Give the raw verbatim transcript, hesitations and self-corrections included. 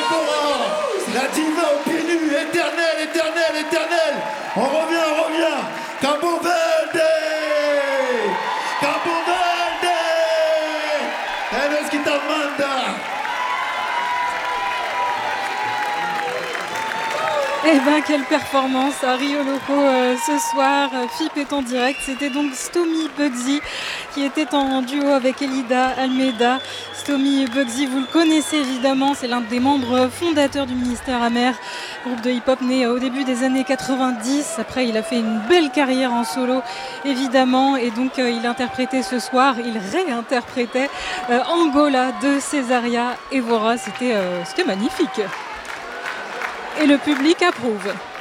Evora, la diva au pied nu, éternel, éternel, éternel. On revient, on revient. Cabo Verde, Cabo Verde, eres qui t'amanda. Eh ben quelle performance à Rio Loco euh, ce soir. F I P est en direct. C'était donc Stomy Bugsy qui était en duo avec Elida Almeida. Stomy Bugsy, vous le connaissez évidemment, c'est l'un des membres fondateurs du Ministère Amer, groupe de hip-hop né au début des années quatre-vingt-dix. Après, il a fait une belle carrière en solo, évidemment, et donc euh, il interprétait ce soir, il réinterprétait euh, Angola de Cesaria Evora. C'était, euh, c'était magnifique. Et le public approuve.